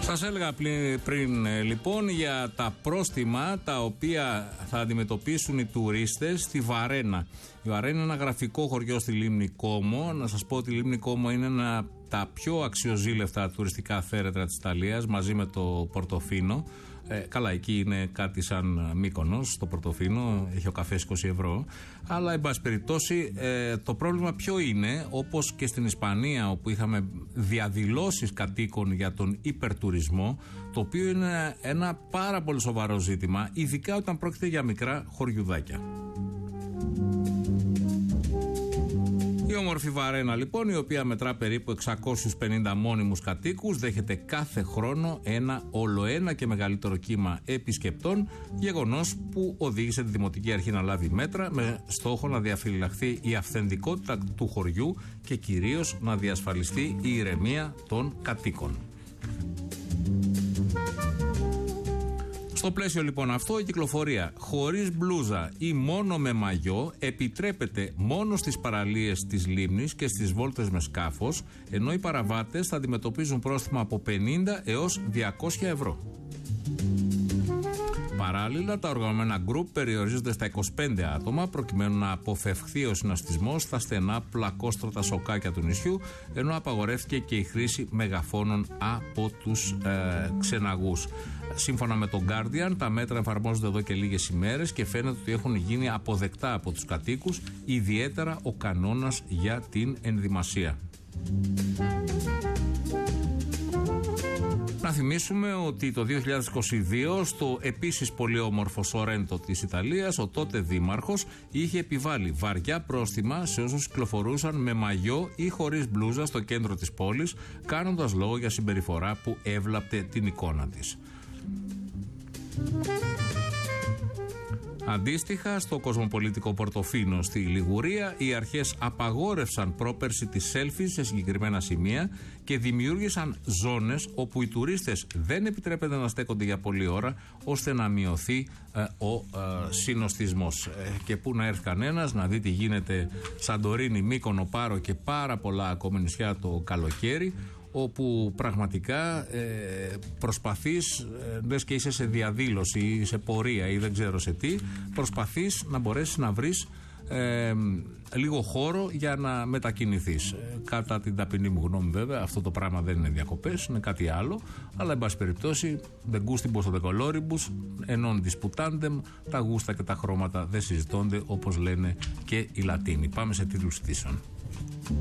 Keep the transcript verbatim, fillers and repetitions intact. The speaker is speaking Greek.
Σας έλεγα πριν λοιπόν για τα πρόστιμα τα οποία θα αντιμετωπίσουν οι τουρίστες στη Βαρένα. Η Βαρένα είναι ένα γραφικό χωριό στη Λίμνη Κόμο. Να σας πω ότι η Λίμνη Κόμο είναι ένα από τα πιο αξιοζήλευτα τουριστικά θέρετρα της Ιταλίας, μαζί με το Πορτοφίνο. Ε, καλά, εκεί είναι κάτι σαν Μύκονος, το Πορτοφίνο, έχει ο καφές είκοσι ευρώ. Αλλά, εν πάση περιπτώσει, ε, το πρόβλημα ποιο είναι, όπως και στην Ισπανία, όπου είχαμε διαδηλώσεις κατοίκων για τον υπερτουρισμό, το οποίο είναι ένα πάρα πολύ σοβαρό ζήτημα, ειδικά όταν πρόκειται για μικρά χωριουδάκια. Η όμορφη Βαρένα λοιπόν, η οποία μετρά περίπου εξακόσιους πενήντα μόνιμους κατοίκους, δέχεται κάθε χρόνο ένα ολοένα και μεγαλύτερο κύμα επισκεπτών, γεγονός που οδήγησε τη Δημοτική Αρχή να λάβει μέτρα με στόχο να διαφυλαχθεί η αυθεντικότητα του χωριού και κυρίως να διασφαλιστεί η ηρεμία των κατοίκων. Στο πλαίσιο λοιπόν αυτό, η κυκλοφορία χωρίς μπλούζα ή μόνο με μαγιό επιτρέπεται μόνο στις παραλίες της λίμνης και στις βόλτες με σκάφος, ενώ οι παραβάτες θα αντιμετωπίζουν πρόστιμα από πενήντα έως διακόσια ευρώ. Παράλληλα, τα οργανωμένα γκρουπ περιορίζονται στα είκοσι πέντε άτομα προκειμένου να αποφευχθεί ο συναστισμός στα στενά πλακόστρωτα σοκάκια του νησιού, ενώ απαγορεύτηκε και η χρήση μεγαφώνων από τους ε, ξεναγούς. Σύμφωνα με τον Guardian, τα μέτρα εφαρμόζονται εδώ και λίγες ημέρες και φαίνεται ότι έχουν γίνει αποδεκτά από τους κατοίκους, ιδιαίτερα ο κανόνας για την ενδυμασία. Να θυμίσουμε ότι το δύο χιλιάδες είκοσι δύο στο επίσης πολύ όμορφο Σορέντο της Ιταλίας, ο τότε δήμαρχος είχε επιβάλει βαριά πρόστιμα σε όσους κυκλοφορούσαν με μαγιό ή χωρίς μπλούζα στο κέντρο της πόλης, κάνοντας λόγο για συμπεριφορά που έβλαπτε την εικόνα της. Αντίστοιχα, στο κοσμοπολιτικό Πορτοφίνο στη Λιγουρία, οι αρχές απαγόρευσαν πρόπερση της selfies σε συγκεκριμένα σημεία και δημιούργησαν ζώνες όπου οι τουρίστες δεν επιτρέπεται να στέκονται για πολλή ώρα, ώστε να μειωθεί ε, ο ε, συνοστισμός. Ε, και πού να έρθει κανένας να δει τι γίνεται Σαντορίνη, Μύκονο, Πάρο και πάρα πολλά ακόμα νησιά το καλοκαίρι, όπου πραγματικά ε, προσπαθείς, ε, λες και είσαι σε διαδήλωση ή σε πορεία ή δεν ξέρω σε τι, προσπαθείς να μπορέσεις να βρεις ε, λίγο χώρο για να μετακινηθείς. Ε, κατά την ταπεινή μου γνώμη βέβαια, αυτό το πράγμα δεν είναι διακοπές, είναι κάτι άλλο, αλλά εν πάση περιπτώσει, δεν gustibus de coloribus, ενών disputandem, τα γούστα και τα χρώματα δεν συζητώνται, όπως λένε και οι Λατίνοι. Πάμε σε τίτλους ειδήσεων.